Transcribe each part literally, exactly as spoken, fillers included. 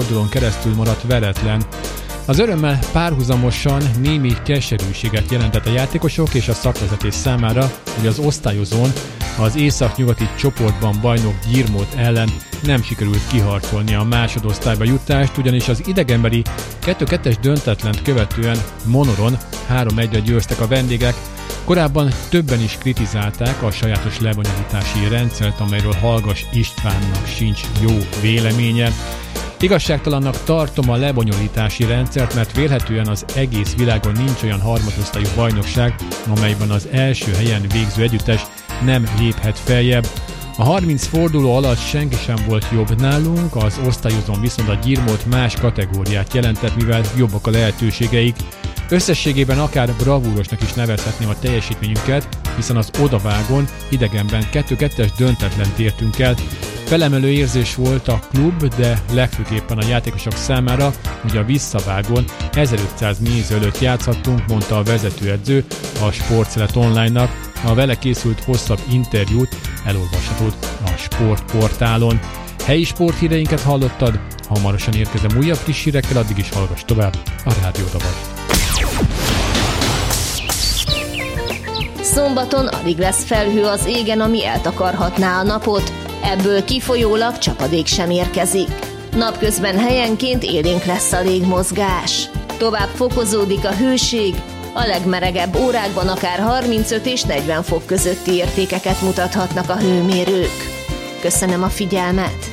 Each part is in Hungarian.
fordulón keresztül maradt veretlen. Az örömmel párhuzamosan némi keserűséget jelentett a játékosok és a szakvezetés számára, hogy az osztályozón az északnyugati csoportban bajnok Gyirmót ellen nem sikerült kiharcolni a másodosztályba jutást, ugyanis az idegenbeli kettő kettes döntetlent követően Monoron három egyre győztek a vendégek. Korábban többen is kritizálták a sajátos lebonyolítási rendszert, amelyről Hallgas Istvánnak sincs jó véleménye. Igazságtalannak tartom a lebonyolítási rendszert, mert vélhetően az egész világon nincs olyan harmadosztályú bajnokság, amelyben az első helyen végző együttes nem léphet feljebb. A harminc forduló alatt senki sem volt jobb nálunk, az osztályozón viszont a Gyirmót más kategóriát jelentett, mivel jobbak a lehetőségeik. Összességében akár bravúrosnak is nevezhetném a teljesítményünket, hiszen az odavágon idegenben kettő kettes döntetlent értünk el. Felemelő érzés volt a klub, de legfőképpen a játékosok számára, hogy a visszavágon ezerötszáz néző előtt játszhattunk, mondta a vezetőedző a Sportszelet Online-nak. A vele készült hosszabb interjút elolvashatod a sportportálon. Helyi sporthíreinket hallottad, hamarosan érkezem újabb friss hírekkel, addig is hallgass tovább a Rádió Dabast. Szombaton alig lesz felhő az égen, ami eltakarhatná a napot, ebből kifolyólag csapadék sem érkezik. Napközben helyenként élénk lesz a légmozgás. Tovább fokozódik a hőség, a legmelegebb órákban akár harmincöt és negyven fok közötti értékeket mutathatnak a hőmérők. Köszönöm a figyelmet!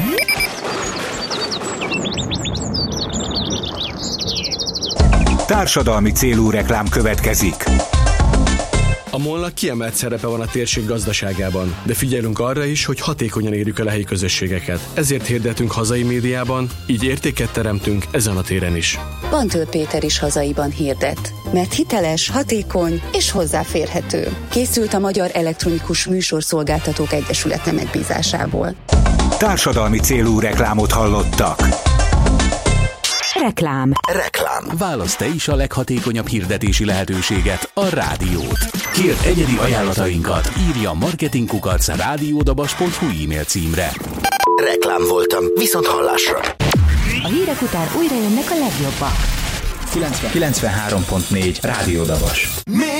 Társadalmi célú reklám következik. A MOL-nak kiemelt szerepe van a térség gazdaságában, de figyelünk arra is, hogy hatékonyan érjük el a helyi közösségeket. Ezért hirdetünk hazai médiában, így értéket teremtünk ezen a téren is. Pantől Péter is hazaiban hirdet, mert hiteles, hatékony és hozzáférhető. Készült a Magyar Elektronikus Műsorszolgáltatók Egyesülete megbízásából. Társadalmi célú reklámot hallottak. Reklám. Reklám. Válaszd te is a leghatékonyabb hirdetési lehetőséget, a rádiót. Kérd egyedi ajánlatainkat, írja marketingkukac rádiódabas pont hu e-mail címre. Reklám voltam, viszont hallásra. A hírek után újra jönnek a legjobbak. kilencvenhárom pont négy Rádió Dabas.